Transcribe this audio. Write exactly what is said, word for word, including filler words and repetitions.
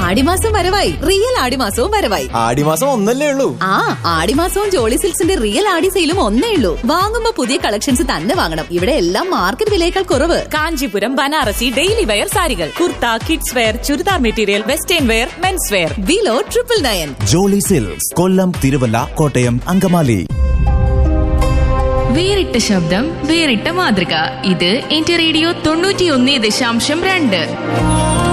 ആടിമാസം വരവായി. റിയൽ ആടിമാസവും വരവായി. ആടിമാസം ഒന്നല്ലേ ഉള്ളൂ? ആ, ആടിമാസവും ജോളി സിൽക്സിന്റെ റിയൽ ആടി സെയിലും ഒന്നേ ഉള്ളൂ. വാങ്ങുമ്പോ പുതിയ കളക്ഷൻസ് തന്നെ വാങ്ങണം. ഇവിടെ എല്ലാം മാർക്കറ്റ് വിലയേക്കാൾ കുറവ്. കാഞ്ചീപുരം, ബനാറസി, ഡെയിലി വെയർ സാരികൾ, kurta, kids wear, churidar material, western wear, men's wear. Below triple nine. Jolly silks, കൊല്ലം, തിരുവല്ല, കോട്ടയം, അങ്കമാലി. വേറിട്ട ശബ്ദം, വേറിട്ട മാതൃക. ഇത് എന്റെ റേഡിയോ തൊണ്ണൂറ്റിയൊന്ന് ദശാംശം രണ്ട്.